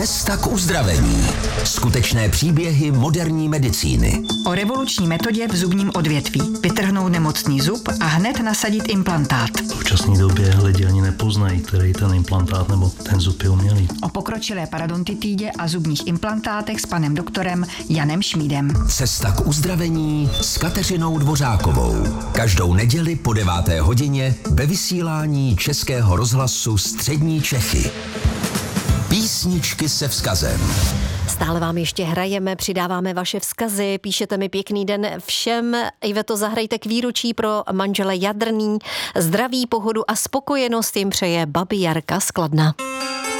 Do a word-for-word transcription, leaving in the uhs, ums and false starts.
Cesta k uzdravení. Skutečné příběhy moderní medicíny. O revoluční metodě v zubním odvětví. Vytrhnout nemocný zub a hned nasadit implantát. V současné době lidi ani nepoznají, který ten implantát nebo ten zub je umělý. O pokročilé parodontitidě a zubních implantátech s panem doktorem Janem Šmídem. Cesta k uzdravení s Kateřinou Dvořákovou. Každou neděli po deváté hodině ve vysílání Českého rozhlasu Střední Čechy. Písničky se vzkazem. Stále vám ještě hrajeme, přidáváme vaše vzkazy, píšete mi pěkný den všem. Iveto, zahrajte k výročí pro manžele Jadrný. Zdraví, pohodu a spokojenost jim přeje babi Jarka z Kladna.